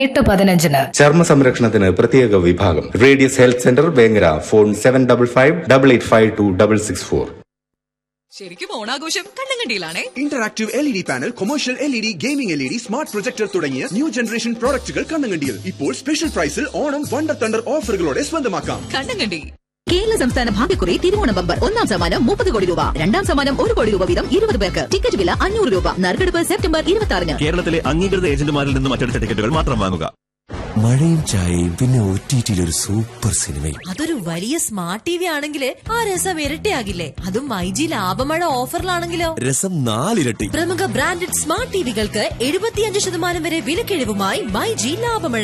8:15 ചർമ്മ സംരക്ഷണത്തിന് പ്രത്യേക വിഭാഗം. Radius health centre, Vengara. Phone 7555885264. ശരിക്കും ഓണാഘോഷം കണ്ണങ്കണ്ടിയിലാണേ. Interactive LED panel, commercial LED, gaming LED, smart projector തുടങ്ങിയ ന്യൂ ജനറേഷൻ പ്രോഡക്റ്റുകൾ കണ്ണങ്കണ്ടിയിൽ. ഇപ്പോൾ സ്പെഷ്യൽ പ്രൈസിൽ ഓണം വണ്ടർ തണ്ടർ ഓഫറുകളോടെ സ്വന്തമാക്കാം. കണ്ണങ്കണ്ടി. കേരള സംസ്ഥാന ഭാഗ്യക്കുറി തിരുവോണം ബമ്പർ. ഒന്നാം സമ്മാനം 30 കോടി രൂപ, രണ്ടാം സമ്മാനം 1 കോടി രൂപ വീതം 20 പേർക്ക്. ടിക്കറ്റ് വില 500 രൂപ. നറുക്കെടുപ്പ് സെപ്റ്റംബർ 26-ന്. കേരളത്തിലെ അംഗീകൃത ഏജന്റുമാരിൽ നിന്നും മറ്റെടുത്ത ടിക്കറ്റുകൾ മാത്രം വാങ്ങുക. മഴയും ചായയും പിന്നെ OTT ഒരു സൂപ്പർ സിനിമയും. അതൊരു വലിയ സ്മാർട്ട് TV ആണെങ്കിൽ ആ രസം ഇരട്ടിയാകില്ലേ? അതും മൈജി ലാഭമഴ ഓഫറിലാണെങ്കിലോ രസം 4 ഇരട്ടി. പ്രമുഖ ബ്രാൻഡഡ് സ്മാർട്ട് ടിവികൾക്ക് 75% വരെ വിലക്കിഴിവുമായി മൈജി ലാഭമഴ.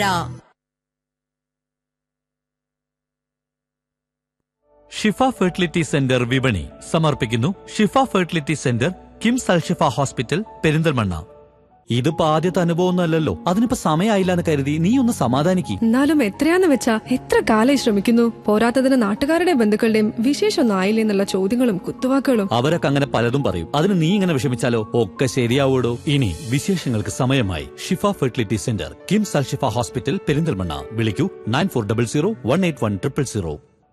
ഷിഫ ഫെർട്ടിലിറ്റി സെന്റർ വിപണി സമർപ്പിക്കുന്നു. ഷിഫ fertility centre, KIMS Alshifa hospital, Perinthalmanna. ഇതിപ്പോ ആദ്യത്തെ അനുഭവമൊന്നുമല്ലല്ലോ. അതിനിപ്പോ സമയമായില്ല എന്ന് കരുതി നീ ഒന്ന് സമാധാനിക്ക്. എന്നാലും എത്രയാന്ന് വെച്ചാ എത്ര കാലം ശ്രമിക്കുന്നു. പോരാത്തതിന് നാട്ടുകാരുടെ ബന്ധുക്കളുടെയും വിശേഷമൊന്നും ആയില്ലേ എന്നുള്ള ചോദ്യങ്ങളും കുത്തുവാക്കുകളും. അവരൊക്കെ അങ്ങനെ പലതും പറയും. അതിന് നീ ഇങ്ങനെ വിഷമിച്ചാലോ? ഒക്കെ ശരിയാവൂടോ. ഇനി വിശേഷങ്ങൾക്ക് സമയമായി. ഷിഫ fertility centre, KIMS Alshifa hospital, Perinthalmanna. വിളിക്കൂ 9400181000.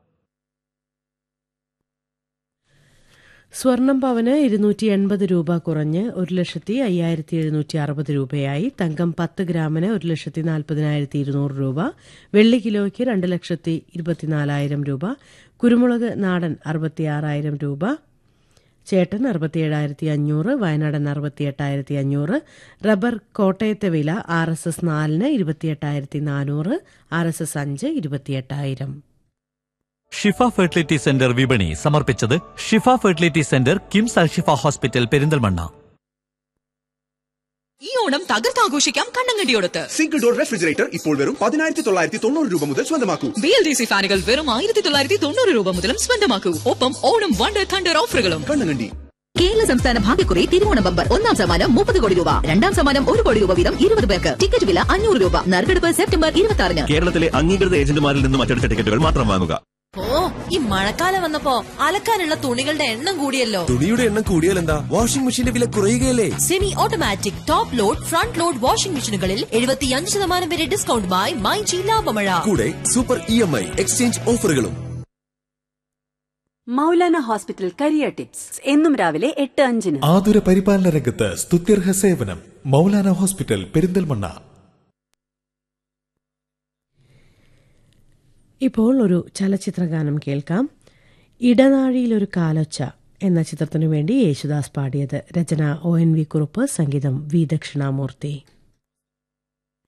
സ്വർണം പവന് 280 രൂപ കുറഞ്ഞ് 1,05,760 രൂപയായി. തങ്കം 10 ഗ്രാമിന് 1,40,200 രൂപ. വെള്ളി കിലോയ്ക്ക് 2,24,000 രൂപ. കുരുമുളക് നാടൻ 66,000 രൂപ. ചേട്ടൻ 67,500, വയനാടൻ 68,500. റബ്ബർ കോട്ടയത്തെ വില RSS 4-ന് 28,400, RSS 5 28,000. ഷിഫ ഫെർട്ടിലിറ്റി സെന്റർ വിപണി സമർപ്പിച്ചത് ഷിഫ fertility centre, KIMS Alshifa hospital, Perinthalmanna. ഈ ഓണം തകർത്താഘോഷിക്കാം കണ്ണങ്കണ്ടിയോടത്ത്. സിംഗിൾ ഡോർ റെഫ്രിജറേറ്റർ ഇപ്പോൾ വെറും 10,990 രൂപ മുതൽ സ്വന്തമാക്കൂ. BLDC ഫാനുകൾ വെറും 1,990 രൂപ മുതലും സ്വന്തമാക്കൂ. ഒപ്പം ഓണം വണ്ടർ തണ്ടർ ഓഫറുകളും. കണ്ണങ്കണ്ടി. കേരള സംസ്ഥാന ഭാഗ്യക്കുറി തിരുവോണം ബമ്പർ. ഒന്നാം സമ്മാനം 30 കോടി രൂപ, രണ്ടാം സമ്മാനം 1 കോടി രൂപ വീതം 20 പേർക്ക്. ടിക്കറ്റ് വില 500 രൂപ. നറുക്കെടുപ്പ് സെപ്റ്റംബർ 26-ന്. കേരളത്തിലെ അംഗീകൃത ഏജന്റുമാരിൽ നിന്നും മറ്റെടുത്ത ടിക്കറ്റുകൾ മാത്രം വാങ്ങുക. ഓ, ഈ മഴക്കാലം വന്നപ്പോ അലക്കാനുള്ള തുണികളുടെ എണ്ണം കൂടിയല്ലോ. തുണിയുടെ എണ്ണം കൂടിയാൽ എന്താ? വാഷിംഗ് മെഷീന്റെ വില കുറയുകയല്ലേ? Semi automatic, top load, front load washing മെഷീനുകളിൽ 75% വരെ ഡിസ്കൗണ്ടുമായി മൈജി ലാഭമഴ. കൂടെ സൂപ്പർ EMI എക്സ്ചേഞ്ച് ഓഫറുകളും. മൗലാന ഹോസ്പിറ്റൽ കരിയർ ടിപ്സ് എന്നും രാവിലെ 8:05-ന്. ആതുര പരിപാലന രംഗത്ത് സ്തുത്യർഹ സേവനം. മൗലാന ഹോസ്പിറ്റൽ, പെരിന്തൽമണ്ണ. ഇപ്പോൾ ഒരു ചലച്ചിത്രഗാനം കേൾക്കാം. ഇടനാഴിയിലൊരു കാലൊച്ച എന്ന ചിത്രത്തിനു വേണ്ടി യേശുദാസ് പാടിയത്. രചന ONV കുറുപ്പ്, സംഗീതം V ദക്ഷിണാമൂർത്തി.